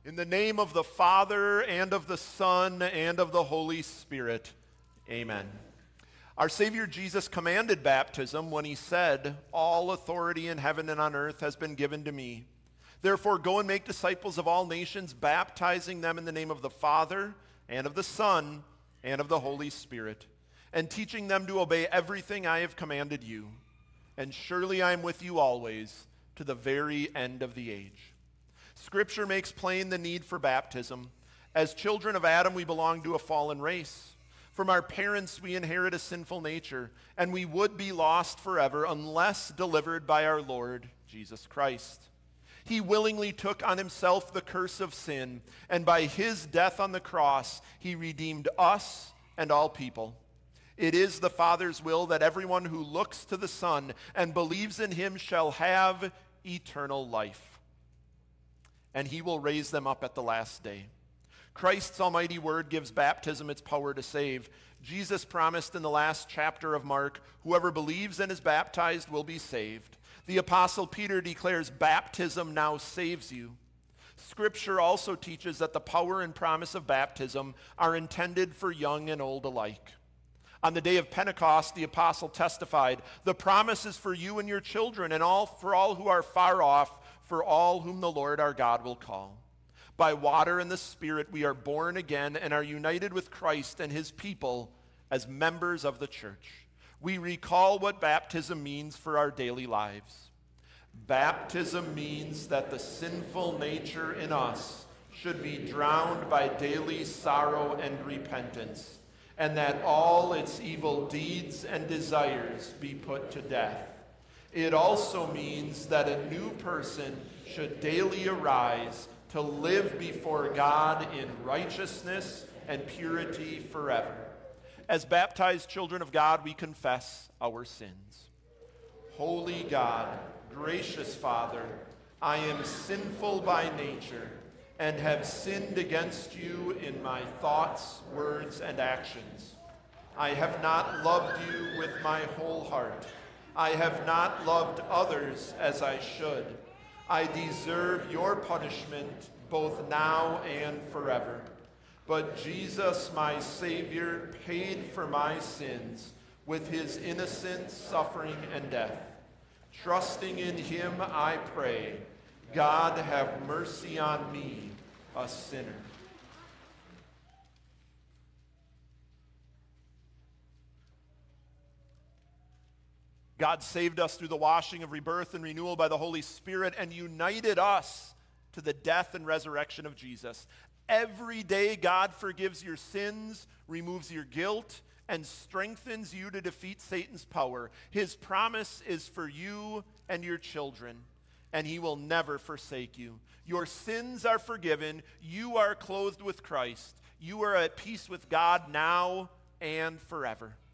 In the name of the Father, and of the Son, and of the Holy Spirit. Amen. Our Savior Jesus commanded baptism when he said, "All authority in heaven and on earth has been given to me. Therefore go and make disciples of all nations, baptizing them in the name of the Father, and of the Son, and of the Holy Spirit, and teaching them to obey everything I have commanded you. And surely I am with you always, to the very end of the age." Scripture makes plain the need for baptism. As children of Adam, we belong to a fallen race. From our parents, we inherit a sinful nature, and we would be lost forever unless delivered by our Lord Jesus Christ. He willingly took on himself the curse of sin, and by his death on the cross, he redeemed us and all people. It is the Father's will that everyone who looks to the Son and believes in him shall have eternal life, and he will raise them up at the last day. Christ's almighty word gives baptism its power to save. Jesus promised in the last chapter of Mark, "Whoever believes and is baptized will be saved." The Apostle Peter declares baptism now saves you. Scripture also teaches that the power and promise of baptism are intended for young and old alike. On the day of Pentecost, the apostle testified, "The promise is for you and your children, and for all who are far off, for all whom the Lord our God will call." By water and the Spirit we are born again and are united with Christ and his people as members of the church. We recall what baptism means for our daily lives. Baptism means that the sinful nature in us should be drowned by daily sorrow and repentance, and that all its evil deeds and desires be put to death. It also means that a new person should daily arise to live before God in righteousness and purity forever. As baptized children of God, we confess our sins. Holy God, gracious Father, I am sinful by nature and have sinned against you in my thoughts, words, and actions. I have not loved you with my whole heart. I have not loved others as I should. I deserve your punishment both now and forever. But Jesus, my Savior, paid for my sins with his innocent suffering and death. Trusting in him, I pray, God have mercy on me, a sinner. God saved us through the washing of rebirth and renewal by the Holy Spirit and united us to the death and resurrection of Jesus. Every day God forgives your sins, removes your guilt, and strengthens you to defeat Satan's power. His promise is for you and your children, and he will never forsake you. Your sins are forgiven. You are clothed with Christ. You are at peace with God now and forever.